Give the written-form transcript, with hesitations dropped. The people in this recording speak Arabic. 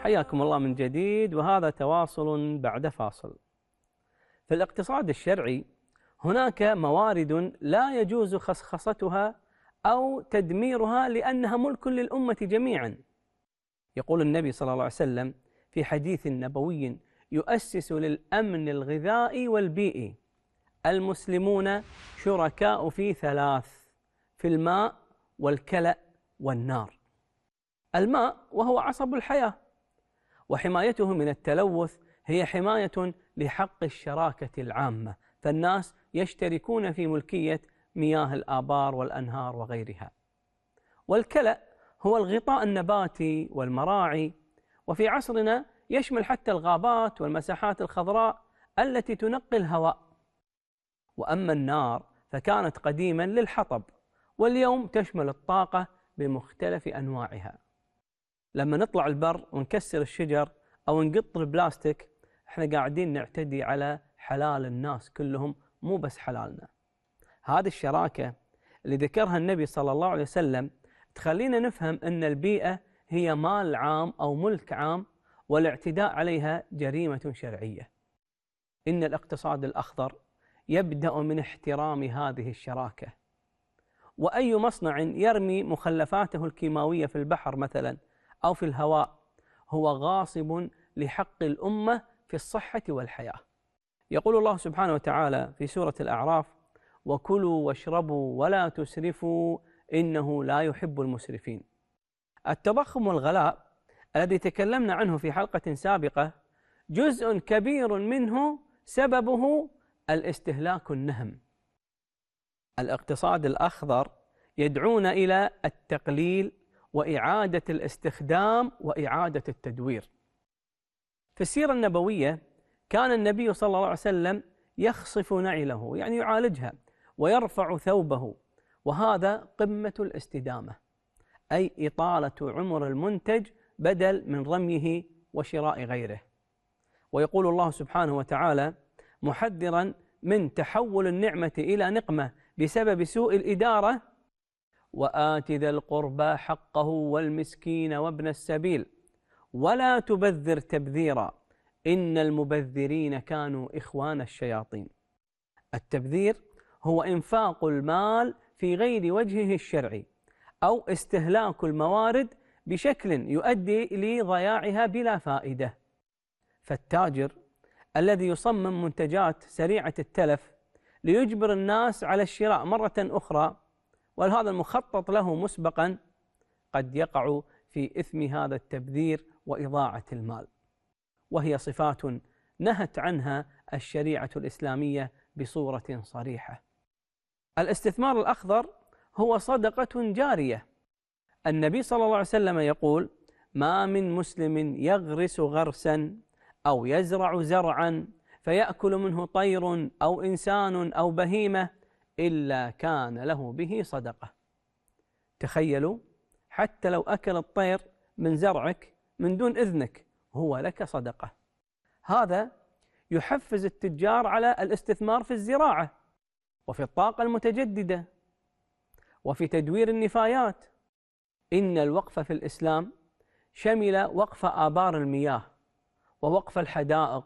حياكم الله من جديد، وهذا تواصل بعد فاصل. في الاقتصاد الشرعي هناك موارد لا يجوز خصخصتها أو تدميرها لأنها ملك للأمة جميعا. يقول النبي صلى الله عليه وسلم في حديث نبوي يؤسس للأمن الغذائي والبيئي: المسلمون شركاء في ثلاث: في الماء والكلأ والنار. الماء وهو عصب الحياة، وحمايته من التلوث هي حماية لحق الشراكة العامة، فالناس يشتركون في ملكية مياه الآبار والأنهار وغيرها. والكلأ هو الغطاء النباتي والمراعي، وفي عصرنا يشمل حتى الغابات والمساحات الخضراء التي تنقي الهواء. وأما النار فكانت قديما للحطب، واليوم تشمل الطاقة بمختلف أنواعها. لما نطلع البر ونكسر الشجر أو نقط البلاستيك، احنا قاعدين نعتدي على حلال الناس كلهم، مو بس حلالنا. هذه الشراكة اللي ذكرها النبي صلى الله عليه وسلم تخلينا نفهم أن البيئة هي مال عام أو ملك عام، والاعتداء عليها جريمة شرعية. إن الاقتصاد الأخضر يبدأ من احترام هذه الشراكة، وأي مصنع يرمي مخلفاته الكيماوية في البحر مثلا أو في الهواء هو غاصب لحق الأمة في الصحة والحياة. يقول الله سبحانه وتعالى في سورة الأعراف: وكلوا واشربوا ولا تسرفوا إنه لا يحب المسرفين. التضخم والغلاء الذي تكلمنا عنه في حلقة سابقة جزء كبير منه سببه الاستهلاك النهم. الاقتصاد الأخضر يدعون إلى التقليل وإعادة الاستخدام وإعادة التدوير. في السيرة النبوية كان النبي صلى الله عليه وسلم يخصف نعله، يعني يعالجها، ويرفع ثوبه، وهذا قمة الاستدامة، أي إطالة عمر المنتج بدل من رميه وشراء غيره. ويقول الله سبحانه وتعالى محذرا من تحول النعمة إلى نقمة بسبب سوء الإدارة: وآت ذا القربى حقه والمسكين وابن السبيل ولا تبذر تبذيرا إن المبذرين كانوا إخوان الشياطين. التبذير هو إنفاق المال في غير وجهه الشرعي، أو استهلاك الموارد بشكل يؤدي لضياعها بلا فائدة. فالتاجر الذي يصمم منتجات سريعة التلف ليجبر الناس على الشراء مرة أخرى، وهذا المخطط له مسبقا، قد يقع في إثم هذا التبذير وإضاعة المال، وهي صفات نهت عنها الشريعة الإسلامية بصورة صريحة. الاستثمار الأخضر هو صدقة جارية. النبي صلى الله عليه وسلم يقول: ما من مسلم يغرس غرسا أو يزرع زرعا فيأكل منه طير أو إنسان أو بهيمة إلا كان له به صدقة. تخيلوا، حتى لو أكل الطير من زرعك من دون إذنك هو لك صدقة. هذا يحفز التجار على الاستثمار في الزراعة وفي الطاقة المتجددة وفي تدوير النفايات. إن الوقف في الإسلام شمل وقف آبار المياه ووقف الحدائق